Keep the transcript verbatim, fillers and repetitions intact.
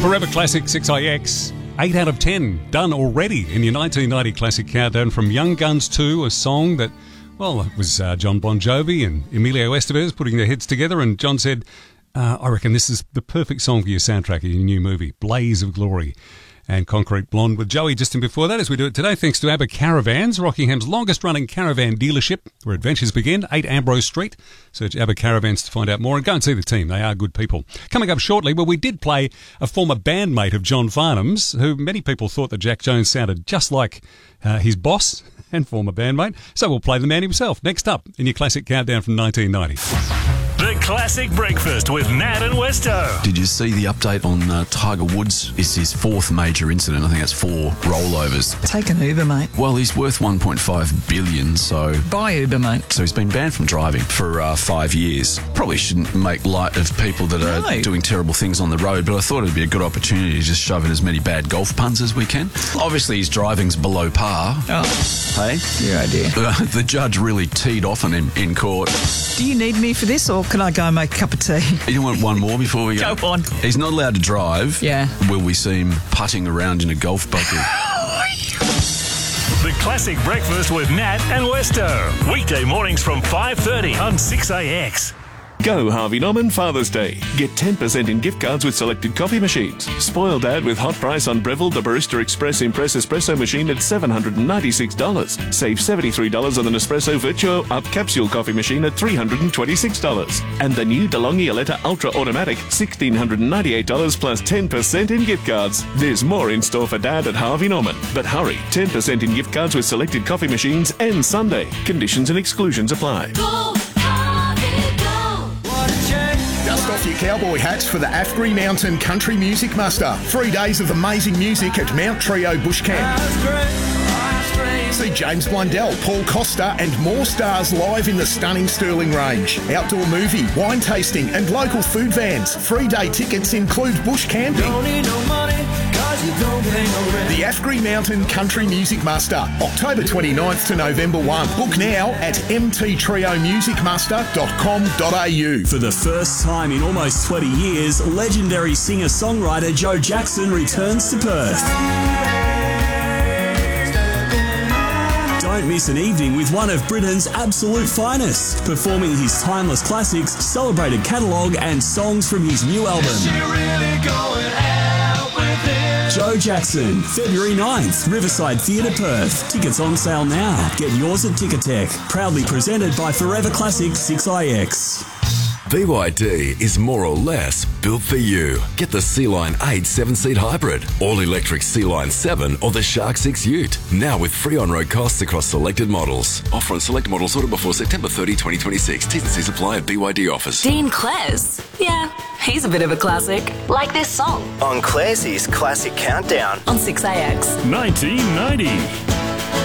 Forever Classic six I X. eight out of ten done already in your nineteen ninety Classic Countdown. From Young Guns two, a song that, well, it was uh, John Bon Jovi and Emilio Estevez putting their heads together, and John said, uh, I reckon this is the perfect song for your soundtrack of your new movie, Blaze of Glory. And Concrete Blonde with Joey just in before that, as we do it today, thanks to ABBA Caravans, Rockingham's longest-running caravan dealership, where adventures begin, eight Ambrose Street. Search ABBA Caravans to find out more, and go and see the team. They are good people. Coming up shortly, well, we did play a former bandmate of John Farnham's, who many people thought that Jack Jones sounded just like uh, his boss and former bandmate. So we'll play the man himself next up in your Classic Countdown from nineteen ninety. The Classic Breakfast with Nat and Westo. Did you see the update on uh, Tiger Woods? It's his fourth major incident. I think that's four rollovers. Take an Uber, mate. Well, he's worth one point five billion dollars, so... Buy Uber, mate. So he's been banned from driving for uh, five years. Probably shouldn't make light of people that are No. doing terrible things on the road, but I thought it'd be a good opportunity to just shove in as many bad golf puns as we can. Obviously, his driving's below par. Oh, Hey? your idea. Uh, the judge really teed off on him in court. Do you need me for this, or can I go and make a cup of tea? You want one more before we go? Go on. He's not allowed to drive. Yeah. Will we see him putting around in a golf bucket? The Classic Breakfast with Nat and Westo. Weekday mornings from five thirty on six A X. Go Harvey Norman Father's Day. Get ten percent in gift cards with selected coffee machines. Spoil Dad with hot price on Breville the Barista Express Impress Espresso machine at seven hundred ninety-six dollars. Save seventy-three dollars on the Nespresso Virtuo Up Capsule coffee machine at three hundred twenty-six dollars. And the new DeLonghi Aletta Ultra Automatic, one thousand six hundred ninety-eight dollars plus ten percent in gift cards. There's more in store for Dad at Harvey Norman. But hurry, ten percent in gift cards with selected coffee machines and Sunday. Conditions and exclusions apply. Dust off your cowboy hats for the Afgri Mountain Country Music Muster. Three days of amazing music at Mount Trio Bush Camp. See James Blundell, Paul Costa and more stars live in the stunning Stirling Range. Outdoor movie, wine tasting and local food vans. Three-day tickets include bush camping. Don't need no money, cause you don't pay no rent. The Afgri Mountain Country Music Muster, October twenty-ninth to November first. Book now at m t trio music muster dot com dot a u. For the first time in almost twenty years, legendary singer-songwriter Joe Jackson returns to Perth. Don't miss an evening with one of Britain's absolute finest, performing his timeless classics, celebrated catalogue and songs from his new album. Joe Jackson, February ninth, Riverside Theatre, Perth. Tickets on sale now. Get yours at Ticketek. Proudly presented by Forever Classic six I X. B Y D is more or less built for you. Get the Sea-Line eight seven-seat hybrid, all-electric Sea-Line seven or the Shark six Ute. Now with free on-road costs across selected models. Offer on select models ordered before September thirtieth, twenty twenty-six. T's and C's apply at B Y D offers. Dean Clares. Yeah, he's a bit of a classic. Like this song. On Clarsey's Classic Countdown. On six A X. nineteen ninety.